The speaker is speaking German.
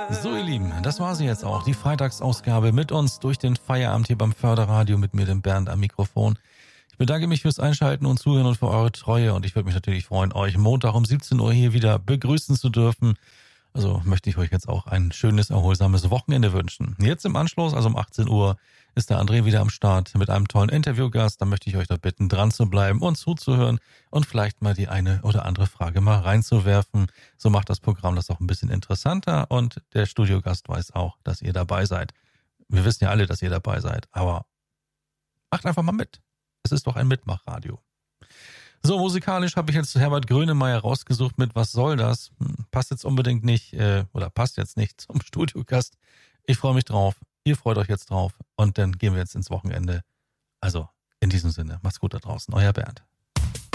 So ihr Lieben, das war sie jetzt auch, die Freitagsausgabe mit uns durch den Feierabend hier beim Förderradio mit mir, dem Bernd am Mikrofon. Ich bedanke mich fürs Einschalten und Zuhören und für eure Treue und ich würde mich natürlich freuen, euch Montag um 17 Uhr hier wieder begrüßen zu dürfen. Also möchte ich euch jetzt auch ein schönes, erholsames Wochenende wünschen. Jetzt im Anschluss, also um 18 Uhr, ist der André wieder am Start mit einem tollen Interviewgast. Da möchte ich euch doch bitten, dran zu bleiben und zuzuhören und vielleicht mal die eine oder andere Frage mal reinzuwerfen. So macht das Programm das auch ein bisschen interessanter und der Studiogast weiß auch, dass ihr dabei seid. Wir wissen ja alle, dass ihr dabei seid, aber macht einfach mal mit. Es ist doch ein Mitmachradio. So, musikalisch habe ich jetzt Herbert Grönemeyer rausgesucht mit Was soll das? Passt jetzt unbedingt nicht, oder passt jetzt nicht zum Studiogast. Ich freue mich drauf. Ihr freut euch jetzt drauf. Und dann gehen wir jetzt ins Wochenende. Also, in diesem Sinne, macht's gut da draußen. Euer Bernd.